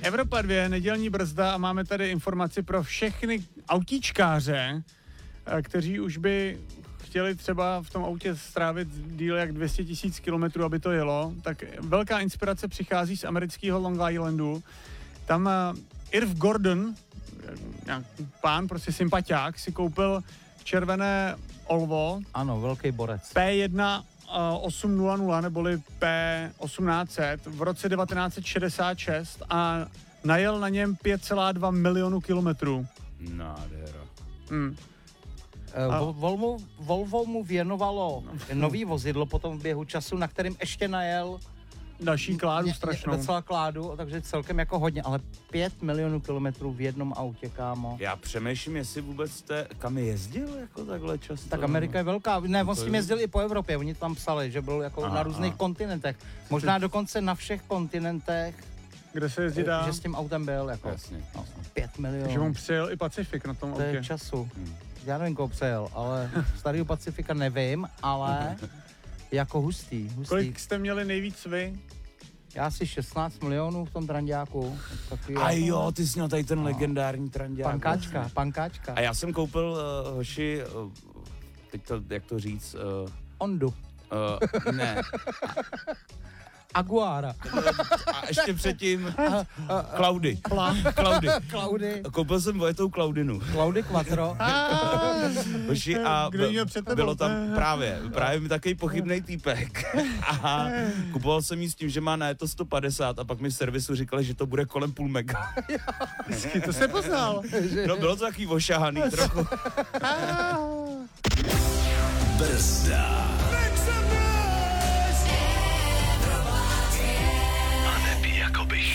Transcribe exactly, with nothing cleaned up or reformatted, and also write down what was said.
Evropa dvě, nedělní brzda a máme tady informaci pro všechny autíčkáře, kteří už by chtěli třeba v tom autě strávit díl jak dvě stě tisíc kilometrů, aby to jelo, tak velká inspirace přichází z amerického Long Islandu. Tam Irv Gordon, nějaký pán, prostě sympatiák, si koupil červené Olvo. Ano, velký borec. P jedna osm nula neboli P osmnáct set v roce devatenáct set šedesát šest a najel na něm pět celá dva milionu kilometrů. Nádhera. Hmm. Uh, Volvo, Volvo mu věnovalo nový vozidlo potom v běhu času, na kterým ještě najel další kládu strašnou. Docela kládu, takže celkem jako hodně, ale pět milionů kilometrů v jednom autě, kámo. Já přemýšlím, jestli vůbec jste, kam jezdil jako takhle často. Tak Amerika je velká. Ne, on s tím jezdil i po Evropě, oni tam psali, že byl jako aha, na různých aha. kontinentech. Možná dokonce na všech kontinentech, kde se jezdí dá. Že s tím autem byl, jako jasně, no, pět milionů. Takže mu přijel i Pacifik na tom to autě. To je času. Hmm. Já nevím, koho přejel, ale starýho Pacifika nevím, ale jako hustý, hustý. Kolik jste měli nejvíc vy? Já asi šestnáct milionů v tom tranďáku. A jo, ty jsi měl tady ten no. legendární tranďák. Pankáčka, pankáčka. A já jsem koupil, uh, hoši, uh, teď to, jak to říct? Uh, Ondu. Uh, ne. Aguara. A ještě předtím Klaudy. Klaudy. Klaudy. Koupil jsem vojetou Klaudinu. Klaudy Quattro. Hoši, a bylo tam právě, právě mi takový pochybnej týpek. A kupoval jsem jí s tím, že má na je to sto padesát a pak mi v servisu říkali, že to bude kolem půl mega. To jsi poznal. No bylo to takový ošahaný trochu. Brzda.